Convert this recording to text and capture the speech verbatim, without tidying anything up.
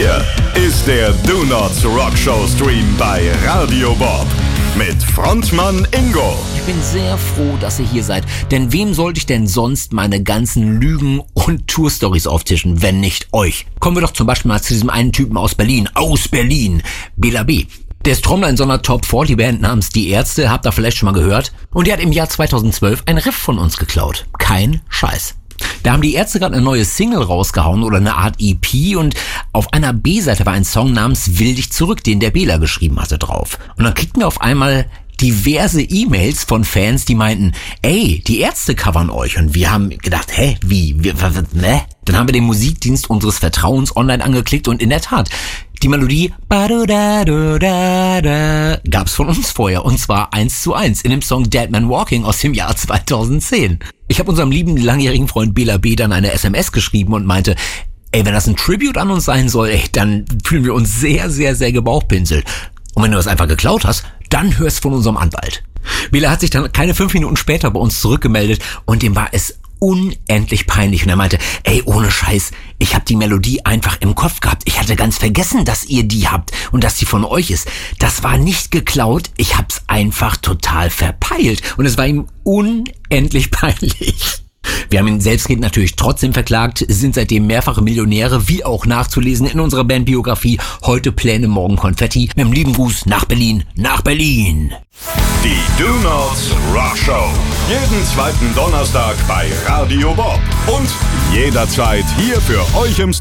Hier ist der Do Nots Rock Show Stream bei Radio Bob mit Frontmann Ingo. Ich bin sehr froh, dass ihr hier seid, denn wem sollte ich denn sonst meine ganzen Lügen und Tour-Stories auftischen, wenn nicht euch? Kommen wir doch zum Beispiel mal zu diesem einen Typen aus Berlin, aus Berlin, Bela B. Der ist Trommler in so einer Top vierzig Band namens Die Ärzte, habt ihr vielleicht schon mal gehört. Und der hat im Jahr zweitausendzwölf ein Riff von uns geklaut. Kein Scheiß. Da haben die Ärzte gerade eine neue Single rausgehauen oder eine Art E P und auf einer B-Seite war ein Song namens Will dich zurück, den der Bela geschrieben hatte, drauf. Und dann kriegten wir auf einmal diverse E-Mails von Fans, die meinten, ey, die Ärzte covern euch. Und wir haben gedacht, hä, wie, wie was, ne? Dann haben wir den Musikdienst unseres Vertrauens online angeklickt und in der Tat, die Melodie gab's von uns vorher und zwar eins zu eins in dem Song Dead Man Walking aus dem Jahr zweitausendzehn. Ich habe unserem lieben langjährigen Freund Bela B. dann eine S M S geschrieben und meinte, ey, wenn das ein Tribute an uns sein soll, ey, dann fühlen wir uns sehr, sehr, sehr gebauchpinselt. Und wenn du das einfach geklaut hast, dann hörst von unserem Anwalt. Bela hat sich dann keine fünf Minuten später bei uns zurückgemeldet und dem war es unendlich peinlich und er meinte, ey, ohne Scheiß, ich habe die Melodie einfach im Kopf gehabt. Ich hatte ganz vergessen, dass ihr die habt und dass die von euch ist. Das war nicht geklaut, ich hab's einfach total verpeilt und es war ihm unendlich peinlich. Wir haben ihn selbstredend natürlich trotzdem verklagt, sind seitdem mehrfache Millionäre, wie auch nachzulesen in unserer Bandbiografie. Heute Pläne, morgen Konfetti. Mit dem lieben Gruß nach Berlin, nach Berlin. Die Do Nots Rock Show. Jeden zweiten Donnerstag bei Radio Bob. Und jederzeit hier für euch im